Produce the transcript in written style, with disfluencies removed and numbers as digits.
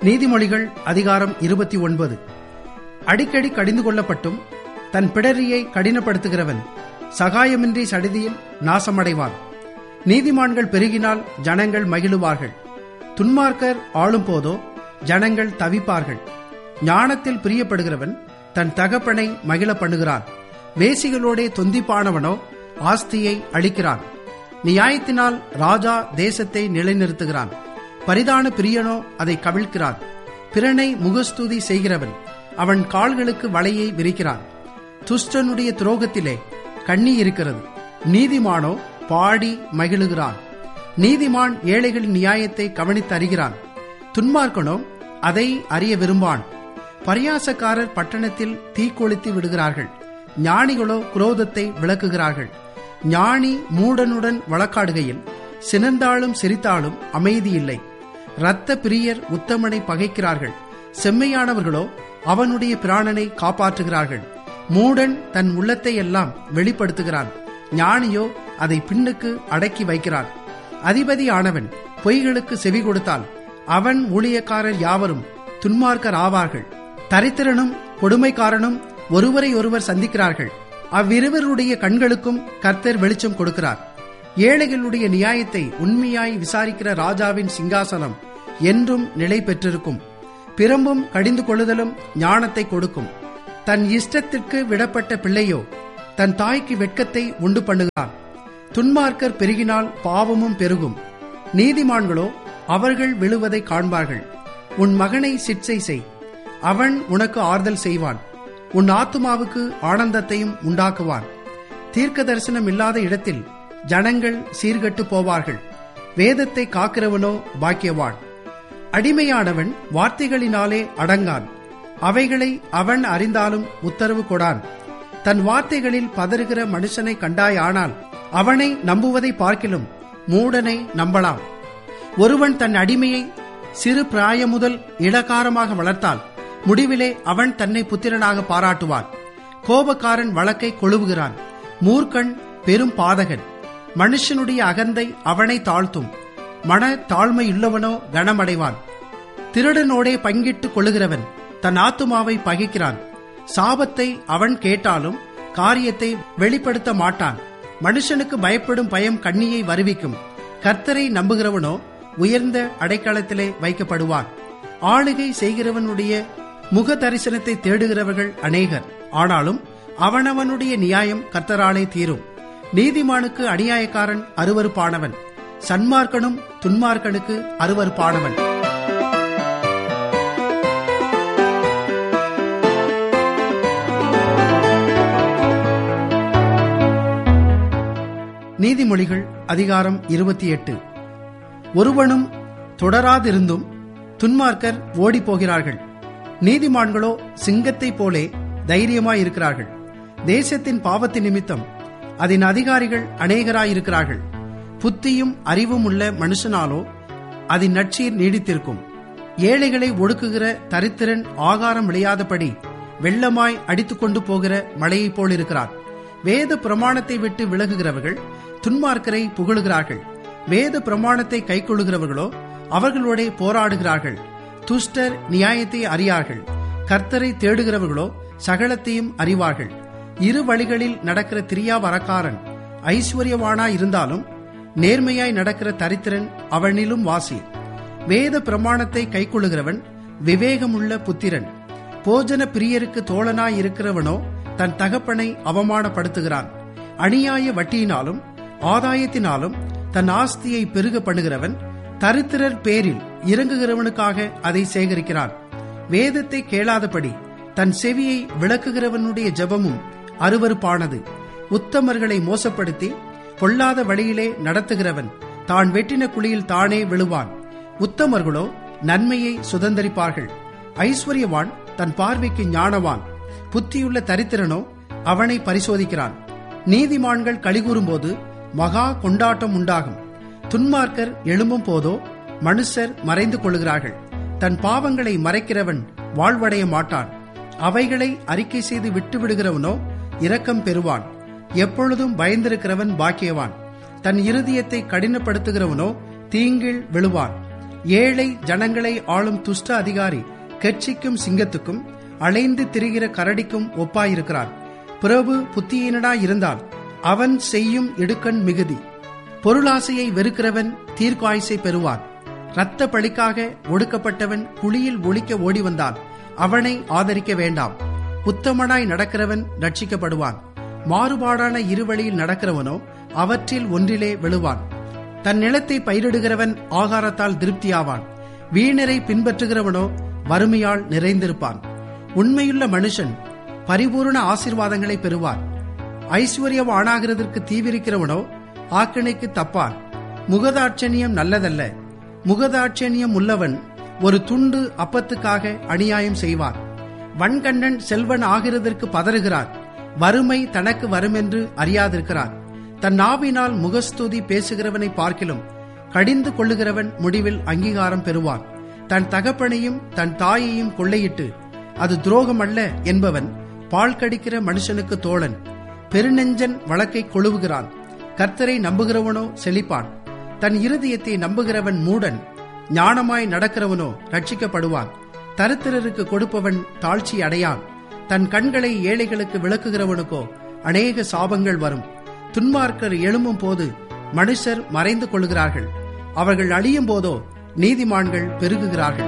நீதிமொழிகள் அதிகாரம் 29. அடிக்கடி கடிந்து கொள்ளப்பட்டும் தன் பிடரியை கடினப்படுத்துகிறவன் சகாயமின்றி சடிதியில் நாசமடைவான். நீதிமான்கள் பெருகினால் ஜனங்கள் மகிழுவார்கள். துன்மார்க்கர் ஆளும் போதோ ஜனங்கள் தவிப்பார்கள். ஞானத்தில் பிரியப்படுகிறவன் தன் தகப்பனை மகிழ பண்ணுகிறான். வேசிகளோடே தொந்திப்பானவனோ ஆஸ்தியை அளிக்கிறான். நியாயத்தினால் ராஜா தேசத்தை நிலைநிறுத்துகிறான். பரிதான பிரியனோ அதை கவிழ்க்கிறான். பிறனை முகஸ்துதி செய்கிறவன் அவன் கால்களுக்கு வலையை விரிக்கிறான். துஷ்டனுடைய துரோகத்திலே கண்ணி இருக்கிறது, நீதிமானோ பாடி மகிழுகிறான். நீதிமான் ஏழைகளின் நியாயத்தை கவனித்தறிகிறான். துன்மார்க்கனோ அதை அறிய விரும்பான். பரியாசக்காரர் பட்டணத்தில் தீக்கொளுத்தி விடுகிறார்கள். ஞானிகளோ குரோதத்தை விளக்குகிறார்கள். ஞானி மூடனுடன் வழக்காடுகையில் சினந்தாலும் சிரித்தாலும் அமைதி இல்லை. இரத்த பிரியர் உத்தமனை பகைக்கிறார்கள். செம்மையானவர்களோ அவனுடைய பிராணனை காப்பாற்றுகிறார்கள். மூடன் தன் உள்ளத்தை எல்லாம் வெளிப்படுத்துகிறான். ஞானியோ அதை பின்னுக்கு அடக்கி வைக்கிறான். அதிபதியானவன் பொய்களுக்கு செவி கொடுத்தால் அவன் ஊழியக்காரர் யாவரும் துன்மார்க்கர் ஆவார்கள். தரித்திரனும் கொடுமைக்காரனும் ஒருவரை ஒருவர் சந்திக்கிறார்கள். அவ்விருவருடைய கண்களுக்கும் கர்த்தர் வெளிச்சம் கொடுக்கிறார். ஏழைகளுடைய நியாயத்தை உண்மையாய் விசாரிக்கிற ராஜாவின் சிங்காசனம் என்றும் நிலை பெற்றிருக்கும். பிரம்பும் கடிந்து கொள்ளுதலும் ஞானத்தை கொடுக்கும். தன் இஷ்டத்திற்கு விடப்பட்ட பிள்ளையோ தன் தாய்க்கு வெட்கத்தை உண்டு பண்ணுகிறான். துன்மார்க்கர் பெருகினால் பாவமும் பெருகும். நீதிமான்களோ அவர்கள் விழுவதை காண்பார்கள். உன் மகனை சிட்சை செய், அவன் உனக்கு ஆறுதல் செய்வான். உன் ஆத்துமாவுக்கு ஆனந்தத்தையும் உண்டாக்குவான். தீர்க்க தரிசனம் இல்லாத இடத்தில் ஜனங்கள் சீர்கட்டு போவார்கள். வேதத்தை காக்கிறவனோ பாக்கியவான். அடிமையானவன் வார்த்தைகளினாலே அடங்கான். அவைகளை அவன் அறிந்தாலும் உத்தரவு கொடான். தன் வார்த்தைகளில் பதறுகிற மனுஷனை கண்டாயானால் அவனை நம்புவதை பார்க்கிலும் மூடனை நம்பலாம். ஒருவன் தன் அடிமையை சிறு பிராயம் முதல் இளகாரமாக வளர்த்தால் முடிவிலே அவன் தன்னை புத்திரனாக பாராட்டுவான். கோபக்காரன் வழக்கை கொழுவுகிறான். மூர்க்கன் பெரும் பாதகன். மனுஷனுடைய அகந்தை அவனை தாழ்த்தும். மன தாழ்மையுள்ளவனோ கனமடைவான். திருடனோடே பங்கிட்டுக் கொள்ளுகிறவன் தன் ஆத்துமாவை பகைக்கிறான். சாபத்தை அவன் கேட்டாலும் காரியத்தை வெளிப்படுத்த மாட்டான். மனுஷனுக்கு பயப்படும் பயம் கண்ணியை வருவிக்கும். கர்த்தரை நம்புகிறவனோ உயர்ந்த அடைக்கலத்திலே வைக்கப்படுவான். ஆளுகை செய்கிறவனுடைய முக தரிசனத்தை தேடுகிறவர்கள் அநேகர். ஆனாலும் அவனவனுடைய நியாயம் கர்த்தராலே தீரும். நீதிமானுக்கு அநியாயக்காரன் அருவருப்பானவன். சன்மார்க்கனும் துன்மார்க்கனுக்கு அருவருப்பானவன். நீதிமொழிகள் அதிகாரம் 28. ஒருவனும் தொடராதிருந்தும் துன்மார்க்கர் ஓடிப்போகிறார்கள். நீதிமான்களோ சிங்கத்தைப் போலே தைரியமாயிருக்கிறார்கள். தேசத்தின் பாவத்தின் நிமித்தம் அதன் அதிகாரிகள் அநேகராயிருக்கிறார்கள். புத்தியும் அறிவும் உள்ள மனுஷனாலோ அதன் நற்சீர் நீடித்திருக்கும். ஏழைகளை ஒடுக்குகிற தரித்திரன் ஆகாரம் விளையாதபடி வெள்ளமாய் அடித்துக்கொண்டு போகிற மழையைப் போல் இருக்கிறார். வேத பிரமாணத்தை விட்டு விலகுகிறவர்கள் துன்மார்க்கரை புகழுகிறார்கள். வேத பிரமாணத்தை கைக்கொள்ளுகிறவர்களோ அவர்களோட போராடுகிறார்கள். துஷ்டர் நியாயத்தை அறியார்கள். கர்த்தரை தேடுகிறவர்களோ சகலத்தையும் அறிவார்கள். இரு வழிகளில் நடக்கிற திரியாவரக்காரன் ஐஸ்வர்யவானாய் இருந்தாலும் நேர்மையாய் நடக்கிற தரித்திரன் அவனிலும் வாசி. வேத பிரமாணத்தை கைக்கொள்ளுகிறவன் விவேகமுள்ள புத்திரன். போஜன பிரியருக்கு தோழனாய் இருக்கிறவனோ தன் தகப்பனை அவமானப்படுத்துகிறான். அநியாய வட்டியினாலும் ஆதாயத்தினாலும் தன் ஆஸ்தியை பெருக பண்ணுகிறவன் தரித்திரர் பேரில் இறங்குகிறவனுக்காக அதை சேகரிக்கிறான். வேதத்தை கேளாதபடி தன் செவியை விளக்குகிறவனுடைய ஜெபமும் அருவருப்பானது. உத்தமர்களை மோசப்படுத்தி பொல்லாத வழியிலே நடத்துகிறவன் தான் வெட்டின குழியில் தானே விழுவான். உத்தமர்களோ நன்மையை சுதந்தரிப்பார்கள். ஐஸ்வர்யவான் தன் பார்வைக்கு ஞானவான். புத்தியுள்ள தரித்திரனோ அவனை பரிசோதிக்கிறான். நீதிமான்கள் களிகூறும்போது மகா கொண்டாட்டம் உண்டாகும். துன்மார்க்கர் எழும்பும் போதோ மனுஷர் மறைந்து கொள்ளுகிறார்கள். தன் பாவங்களை மறைக்கிறவன் வாழ்வடைய மாட்டான். அவைகளை அறிக்கை செய்து விட்டு விடுகிறவனோ இரக்கம் பெறுவான். எப்பொழுதும் பயந்திருக்கிறவன் பாக்கியவான். தன் இருதயத்தை கடினப்படுத்துகிறவனோ தீங்கில் விழுவான். ஏழை ஜனங்களை ஆளும் துஷ்ட அதிகாரி கெர்ச்சிக்கும் சிங்கத்துக்கும் அலைந்து திரிகிற கரடிக்கும் ஒப்பாயிருக்கிறான். பிரபு புத்தியீனனாயிருந்தால் அவன் செய்யும் இடுக்கண் மிகுதி. பொருளாசையை வெறுக்கிறவன் தீர்க்காயுசை பெறுவான். இரத்த பழிக்காக ஒடுக்கப்பட்டவன் குழியில் ஒளிக்க ஓடி வந்தான், அவனை ஆதரிக்க வேண்டாம். உத்தமனாய் நடக்கிறவன் ரட்சிக்கப்படுவான். மாறுபாடான இருவழியில் நடக்கிறவனோ அவற்றில் ஒன்றிலே விழுவான். தன் நிலத்தை பயிரிடுகிறவன் ஆகாரத்தால் திருப்தியாவான். வீணரை பின்பற்றுகிறவனோ வறுமையால் நிறைந்திருப்பான். உண்மையுள்ள மனுஷன் பரிபூர்ண ஆசீர்வாதங்களை பெறுவான். ஐஸ்வர்யவானாகிறதற்கு தீவிரிக்கிறவனோ ஆக்கினைக்கு தப்பான். முகதாட்சணியம் நல்லதல்ல. முகதாட்சணியம் உள்ளவன் ஒரு துண்டு அப்பத்துக்காக அநியாயம் செய்வான். வன்கண்ணன் செல்வன் ஆகிறதற்கு பதறுகிறான். வறுமை தனக்கு வருமென்று அறியாதிருக்கிறான். தன் நாவினால் முகஸ்துதி பேசுகிறவனை பார்க்கிலும் கடிந்து கொள்ளுகிறவன் முடிவில் அங்கீகாரம் பெறுவான். தன் தகப்பனையும் தன் தாயையும் கொள்ளையிட்டு அது துரோகம் அல்ல என்பவன் பால் கடிக்கிற மனுஷனுக்கு தோழன். பெருநெஞ்சன் வழக்கை கொழுவுகிறான். கர்த்தரை நம்புகிறவனோ செழிப்பான். தன் இருதயத்தை நம்புகிறவன் மூடன். ஞானமாய் நடக்கிறவனோ ரட்சிக்கப்படுவான். தரித்திரருக்கு கொடுப்பவன் தாழ்ச்சி அடையான். தன் கண்களை ஏழைகளுக்கு விளக்குகிறவனுக்கோ அநேக சாபங்கள் வரும். துன்மார்க்கர் எழும்பும் போது மனுஷர் மறைந்து கொள்கிறார்கள். அவர்கள் அழியும் போதோ நீதிமான்கள் பெருகுகிறார்கள்.